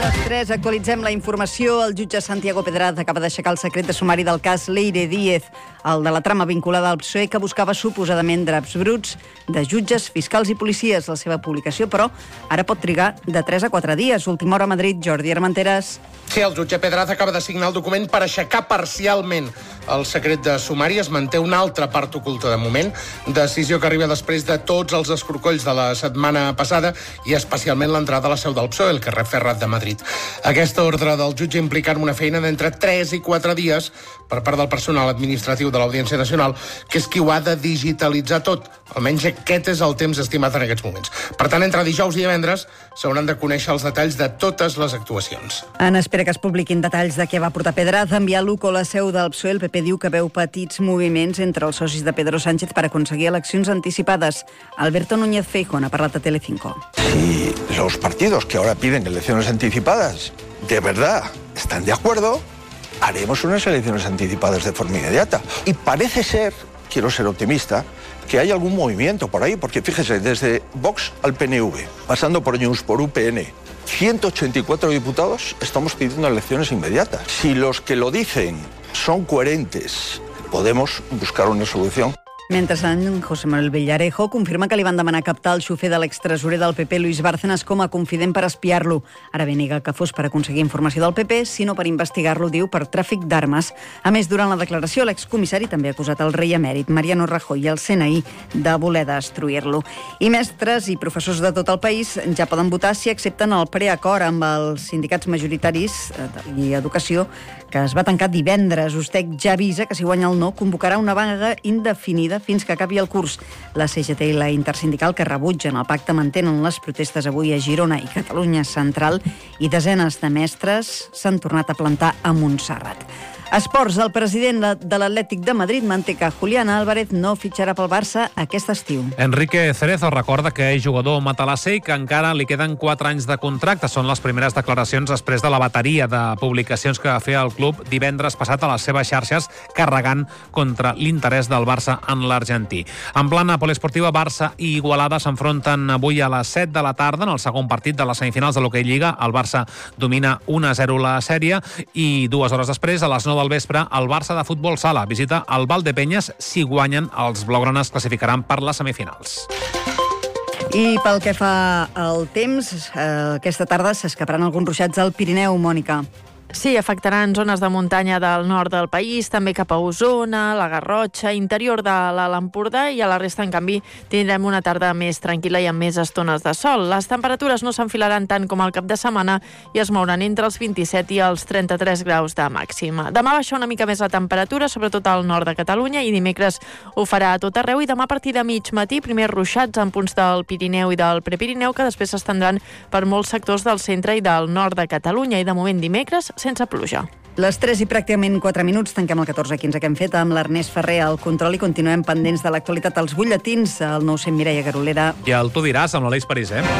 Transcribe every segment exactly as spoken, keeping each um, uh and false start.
les tres actualitzem la informació. El jutge Santiago Pedraz acaba d'aixecar el secret de sumari del cas Leire Díez, el de la trama vinculada al P S O E que buscava suposadament draps bruts de jutges, fiscals i policies. La seva publicació, però, ara pot trigar de tres a quatre dies. Última hora a Madrid, Jordi Armenteres. Sí, el jutge Pedraz acaba de signar el document per aixecar parcialment el secret de sumari. Es manté una altra part oculta de moment. Decisió que arriba després de tots els escorcolls de la setmana passada i especialment l'entrada a la seu del P S O E, el carrer Ferrat de Madrid. Aquesta ordre del jutge implica una feina d'entre tres i quatre dies per part del personal administratiu de l'Audiència Nacional, que és qui ho ha de digitalitzar tot. Almenys aquest és el temps estimat en aquests moments. Per tant, entre dijous i divendres s'hauran de conèixer els detalls de totes les actuacions. En espera que es publiquin detalls de què va portar Pedraz a enviar Luco a la seu del P S O E, el P P diu que veu petits moviments entre els socis de Pedro Sánchez per aconseguir eleccions anticipades. Alberto Núñez Feijóo ha parlat a Telecinco. Si los partidos que ahora piden elecciones anticipadas de verdad están de acuerdo, haremos unas elecciones anticipadas de forma inmediata. Y parece ser, quiero ser optimista, que hay algún movimiento por ahí, porque fíjese, desde Vox al P N V, pasando por Junts, por U P N, ciento ochenta y cuatro diputados estamos pidiendo elecciones inmediatas. Si los que lo dicen son coherentes, podemos buscar una solución. Mentrestant, José Manuel Villarejo confirma que li van demanar captar el xofer de l'extresorer del P P, Luis Bárcenas, com a confident per espiar-lo. Ara bé, nega que fos per aconseguir informació del P P, sinó per investigar-lo, diu, per tràfic d'armes. A més, durant la declaració, l'excomissari també ha acusat el rei emèrit, Mariano Rajoy, i el C N I de voler destruir-lo. I mestres i professors de tot el país ja poden votar si accepten el preacord amb els sindicats majoritaris i educació, que es va tancar divendres. Ustec ja avisa que si guanya el no convocarà una vaga indefinida fins que acabi el curs. La C G T i la Intersindical, que rebutgen el pacte, mantenen les protestes avui a Girona i Catalunya Central, i desenes de mestres s'han tornat a plantar a Montserrat. Esports, el president de l'Atlètic de Madrid manté que Julián Álvarez no fitxarà pel Barça aquest estiu. Enrique Cerezo recorda que és jugador matalasser i que encara li queden quatre anys de contracte. Són les primeres declaracions després de la bateria de publicacions que va fer el club divendres passat a les seves xarxes, carregant contra l'interès del Barça en l'argentí. En plana poliesportiva, Barça i Igualada s'enfronten avui a les set de la tarda en el segon partit de les semifinals de l'Hockey Lliga. El Barça domina un a zero la sèrie i dues hores després, a les nou del vespre, el Barça de futbol sala visita el Valdepeñas. Si guanyen, els blaugranes classificaran per les semifinals. I pel que fa al temps, eh, aquesta tarda s'escaparan alguns ruixats al Pirineu, Mònica. Sí, afectaran zones de muntanya del nord del país, també cap a Osona, la Garrotxa, interior de l'Alt Empordà, i a la resta, en canvi, tindrem una tarda més tranquil·la i amb més estones de sol. Les temperatures no s'enfilaran tant com el cap de setmana i es mouran entre els vint-i-set i els trenta-tres graus de màxima. Demà baixa una mica més la temperatura, sobretot al nord de Catalunya, i dimecres ho farà a tot arreu, i demà a partir de mig matí, primers ruixats en punts del Pirineu i del Prepirineu, que després s'estendran per molts sectors del centre i del nord de Catalunya, i de moment dimecres sense pluja. Les tres i pràcticament quatre minuts, tanquem el catorze quinze que hem fet amb l'Ernest Ferrer al control i continuem pendents de l'actualitat als butlletins. El nou cent Mireia Garolera. I el tu diràs amb l'Aleix París, eh?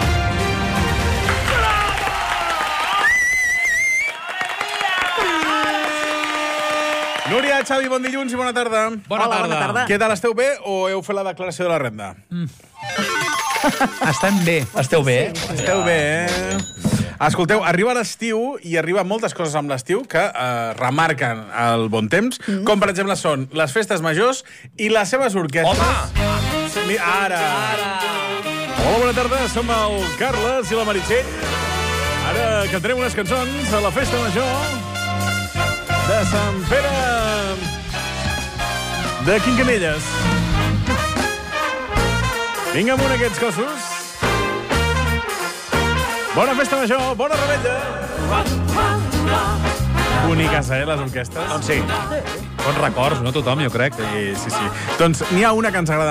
Núria, Xavi, bon dilluns i bona tarda. Bona Hola, tarda. bona tarda. Què tal, esteu bé o heu fet la declaració de la renda? Mm. Estem bé. Esteu bé? Sí, sí. Esteu bé, eh? Escolteu, arriba l'estiu i arriba moltes coses amb l'estiu que eh, remarquen el bon temps, mm. com per exemple són les festes majors i les seves orquestres. Home! Ara! Ara! Hola, bona tarda, som el Carles i la Meritxell. Ara cantarem unes cançons a la festa major de Sant Pere de Quincanelles. Vinga amunt aquests cossos. Bona festa major, bona rebella. Boniques, eh, les orquestes? Doncs sí. Bons records, no tothom, jo crec. Sí, sí, sí. Doncs n'hi ha una que ens agrada